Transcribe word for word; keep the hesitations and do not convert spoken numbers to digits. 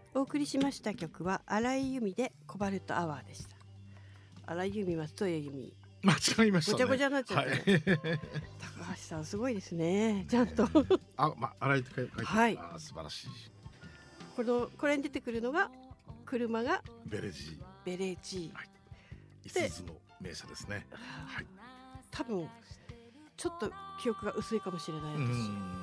お送りしました曲は荒井由実でコバルトアワーでした。荒井由実、松任谷由実、 間違いましたね。 ごちゃごちゃになっちゃったね、 はい、 高橋さんすごいですね、ちゃんとあ、ま、洗いって書いてある、 はい、 あ、素晴らしい。 このこれに出てくるのが車がベレジー、 ベレー G、 はい、いすゞの名車ですね。はい、 多分ちょっと記憶が薄いかもしれない私。